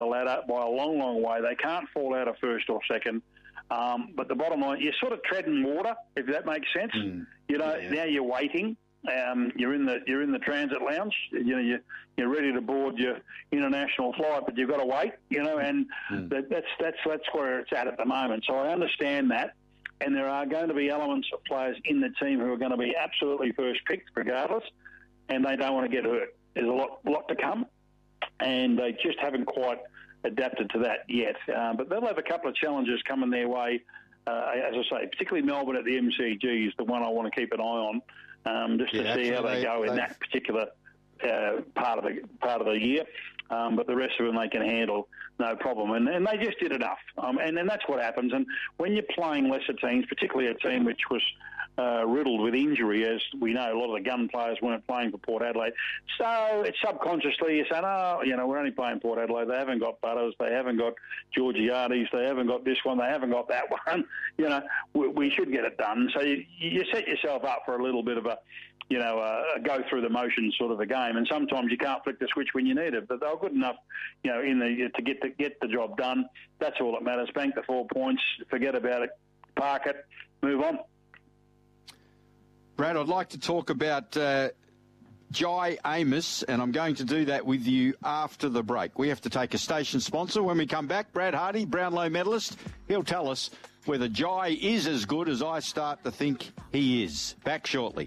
the ladder by a long, long way. They can't fall out of first or second. But the bottom line, you're sort of treading water, if that makes sense. Now you're waiting. You're in the transit lounge. You're ready to board your international flight, but you've got to wait. And that's where it's at the moment. So I understand that, and there are going to be elements of players in the team who are going to be absolutely first picked, regardless, and they don't want to get hurt. There's a lot to come, and they just haven't quite adapted to that yet. But they'll have a couple of challenges coming their way. As I say, particularly Melbourne at the MCG is the one I want to keep an eye on. Just to see how they go in that particular part of the year. But the rest of them they can handle, no problem. And they just did enough. And that's what happens. And when you're playing lesser teams, particularly a team which was riddled with injury, as we know, a lot of the gun players weren't playing for Port Adelaide. So it's subconsciously you're saying, we're only playing Port Adelaide. They haven't got Butters. They haven't got Georgiades. They haven't got this one. They haven't got that one. We should get it done. So you set yourself up for a little bit of a go through the motions sort of a game, and sometimes you can't flick the switch when you need it. But they're good enough, to get the job done. That's all that matters. Bank the 4 points, forget about it, park it, move on. Brad, I'd like to talk about Jai Amos, and I'm going to do that with you after the break. We have to take a station sponsor. When we come back, Brad Hardy, Brownlow medalist, he'll tell us whether Jai is as good as I start to think he is. Back shortly.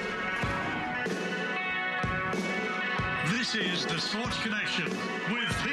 This is the Sports Connection with